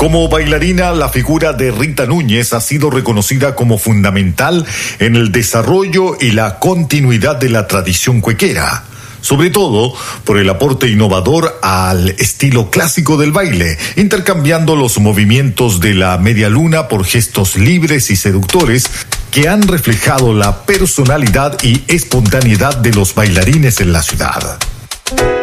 Como bailarina, la figura de Rita Núñez ha sido reconocida como fundamental en el desarrollo y la continuidad de la tradición cuequera, sobre todo por el aporte innovador al estilo clásico del baile, intercambiando los movimientos de la media luna por gestos libres y seductores que han reflejado la personalidad y espontaneidad de los bailarines en la ciudad.